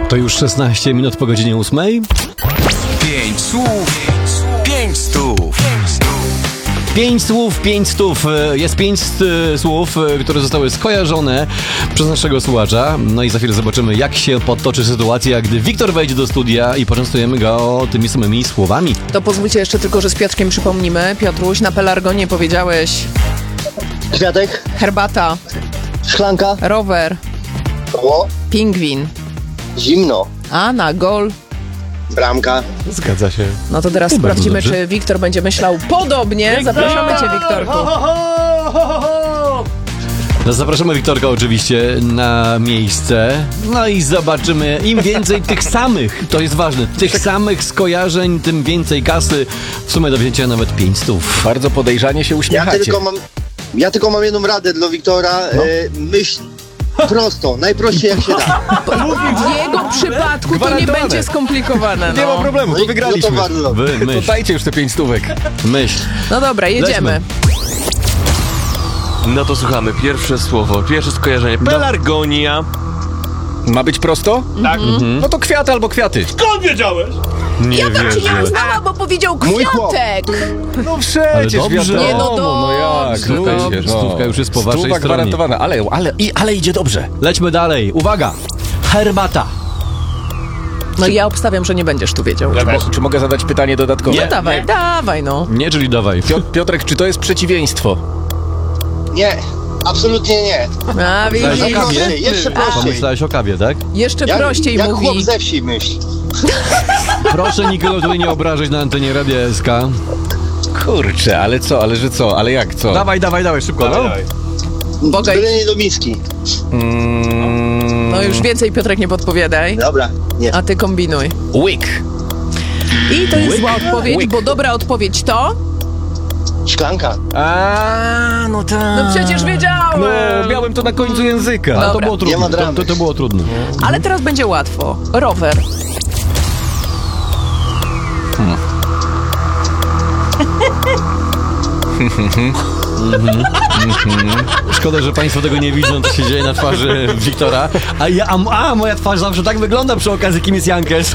To już 16 minut po godzinie 8. 5 słów, 5 stów. 5 słów, 5 stów. Jest 5 słów, które zostały skojarzone przez naszego słuchacza. No i za chwilę zobaczymy, jak się potoczy sytuacja, gdy Wiktor wejdzie do studia i poczęstujemy go tymi samymi słowami. To pozwólcie jeszcze tylko, że z Piotrkiem przypomnimy. Piotruś, na pelargonie powiedziałeś Kwiatek, herbata, szklanka, rower, koło, pingwin, zimno, a na gol. bramka. Zgadza się. No to teraz I bardzo sprawdzimy, dobrze. czy Wiktor będzie myślał podobnie. Zapraszamy cię, Wiktorku. No, zapraszamy Wiktorka oczywiście na miejsce. No i zobaczymy, im więcej tych samych, to jest ważne, tych samych skojarzeń, tym więcej kasy. W sumie do wzięcia nawet 5 stów. Bardzo podejrzanie się uśmiechacie. Ja tylko mam jedną radę dla Wiktora. Myśl prosto, najprościej jak się da. W jego przypadku to nie Gwarantowane. będzie skomplikowane. Nie ma No. problemu, to No to wygraliśmy. bardzo dobrze. Wy, To myśl, dajcie już te 5 stówek. myśl. No dobra, jedziemy. Lećmy. No to słuchamy, pierwsze słowo, pierwsze skojarzenie. Pelargonia. Ma być prosto? Tak. No to kwiaty albo kwiaty. Nie Ja tam ci nie wierzę. uznała, bo powiedział Mój chłop. kwiatek. No przecież Ale dobrze. wiadomo, Nie, no no jak. dobrze. No przecież, Stówka już jest po waszej Stówka stronie. gwarantowana, ale idzie dobrze. Lećmy dalej. Uwaga! Herbata. No i ja obstawiam, że nie będziesz tu wiedział. Czy mogę zadać pytanie dodatkowe? Nie. No dawaj, dawaj no. Nie, czyli dawaj. Piotrek, czy to jest przeciwieństwo? Nie, absolutnie nie. A widzisz, Pomyślałeś o kawie? Jeszcze prościej. Pomyślałeś o kawie, tak? jeszcze Jak, prościej jak mówi. chłop ze wsi myśl. Proszę nikogo tutaj nie obrażać na antenie Radia SK. Kurczę, ale co, ale że co, ale jak, co? Dawaj, szybko. No. Bogaj. Zbieranie do miski. No już więcej, Piotrek, nie podpowiadaj. Dobra, nie. A ty kombinuj. Łyk. I to jest zła odpowiedź, bo dobra odpowiedź to... Szklanka. A, no tak. No przecież wiedziałem. No, miałem to na końcu języka. Ale to Dobra. było trudne. Nie ma dramy. To było trudne. Ale teraz będzie łatwo. Rower. Szkoda, że państwo tego nie widzą, co się dzieje na twarzy Wiktora. A moja twarz zawsze tak wygląda przy okazji, kim jest Jankes.